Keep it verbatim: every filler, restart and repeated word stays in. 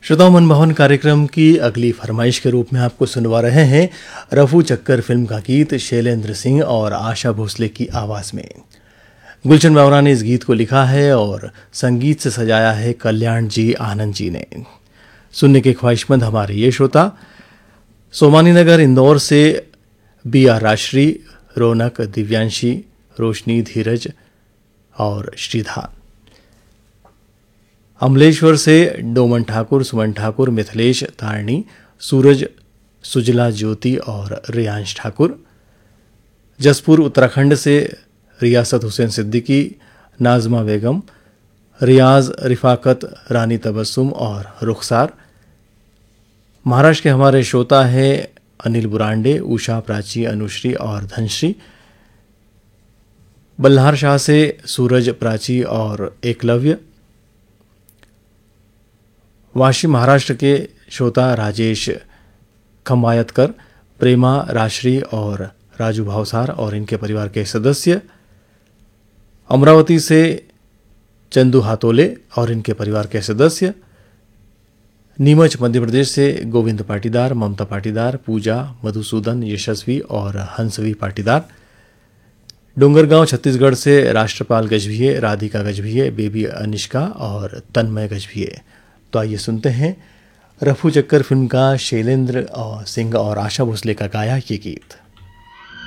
श्रोताओं, मनमोहन कार्यक्रम की अगली फरमाइश के रूप में आपको सुनवा रहे हैं रफू चक्कर फिल्म का गीत शैलेंद्र सिंह और आशा भोसले की आवाज़ में। गुलशन बावरा ने इस गीत को लिखा है और संगीत से सजाया है कल्याण जी आनंद जी ने। सुनने के ख्वाहिशमंद हमारे ये श्रोता सोमानी नगर इंदौर से बी आर राजश्री, रौनक, दिव्यांशी, रोशनी, धीरज और श्रीधा। अमलेश्वर से डोमन ठाकुर, सुमन ठाकुर, मिथिलेश, तारणी, सूरज, सुजला, ज्योति और रियांश ठाकुर। जसपुर उत्तराखंड से रियासत हुसैन सिद्दीकी, नाजमा बेगम, रियाज, रिफाकत, रानी तबस्सुम और रुखसार। महाराष्ट्र के हमारे श्रोता है अनिल बुरांडे, उषा, प्राची, अनुश्री और धनश्री। बल्हार शाह से सूरज, प्राची और एकलव्य। वाशी महाराष्ट्र के श्रोता राजेश खम्बायतकर, प्रेमा, राजश्री और राजू भावसार और इनके परिवार के सदस्य। अमरावती से चंदू हातोले और इनके परिवार के सदस्य। नीमच मध्य प्रदेश से गोविंद पाटीदार, ममता पाटीदार, पूजा, मधुसूदन, यशस्वी और हंसवी पाटीदार। डोंगरगांव छत्तीसगढ़ से राष्ट्रपाल गजभिये, राधिका गजभिये, बेबी अनिष्का और तन्मय गजभिये। तो आइए सुनते हैं रफू चक्कर फिल्म का शैलेंद्र सिंह और आशा भोसले का गाया ये गीत।